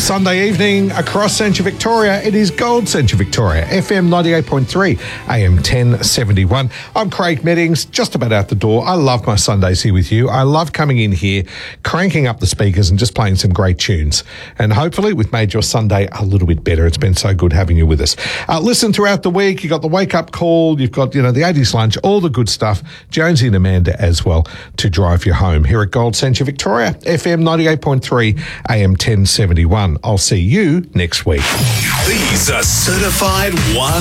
Sunday evening across Central Victoria. It is Gold Central Victoria, FM 98.3, AM 1071. I'm Craig Meddings, just about out the door. I love my Sundays here with you. I love coming in here, cranking up the speakers and just playing some great tunes. And hopefully we've made your Sunday a little bit better. It's been so good having you with us. Listen throughout the week. You've got the wake-up call. You've got, the 80s lunch, all the good stuff. Jonesy and Amanda as well to drive you home here at Gold Central Victoria, FM 98.3, AM 1071. I'll see you next week. These are certified 1